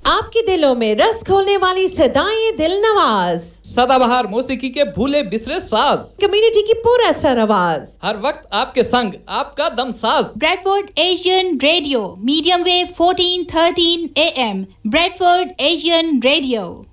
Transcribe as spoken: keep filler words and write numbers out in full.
आपके दिलों में रस घोलने वाली सदाएं दिल नवाज, सदाबहार मौसीकी के भूले बिसरे साज, कम्युनिटी की पूरा सर आवाज, हर वक्त आपके संग आपका दम साज। Bradford Asian radio, medium wave fourteen thirteen A M, Bradford Asian radio.